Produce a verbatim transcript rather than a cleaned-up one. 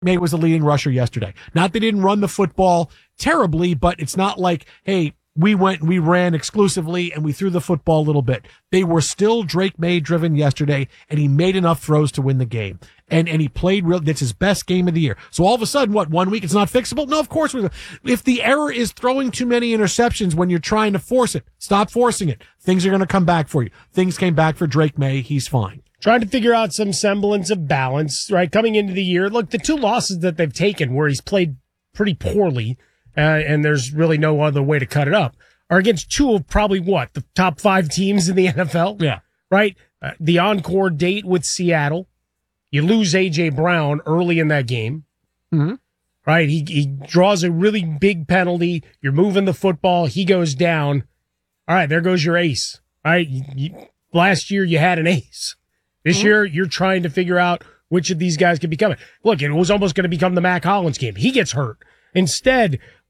May was the leading rusher yesterday. Not they didn't run the football terribly, but it's not like, hey, we went, we ran exclusively and we threw the football a little bit. They were still Drake May driven yesterday, and he made enough throws to win the game. And, and he played real, that's his best game of the year. So all of a sudden, what, one week it's not fixable? No, of course. If the error is throwing too many interceptions when you're trying to force it, stop forcing it. Things are going to come back for you. Things came back for Drake May. He's fine. Trying to figure out some semblance of balance, right? Coming into the year, look, the two losses that they've taken where he's played pretty poorly, uh, and there's really no other way to cut it up, are against two of probably what? The top five teams in the N F L? Yeah. Right? Uh, the encore date with Seattle. You lose A J. Brown early in that game. Mm-hmm. Right? He, he draws a really big penalty. You're moving the football. He goes down. All right, there goes your ace. All right? You, you, last year, you had an ace. This mm-hmm. year, you're trying to figure out which of these guys could become it. Look, it was almost going to become the Mac Hollins game. He gets hurt. Instead,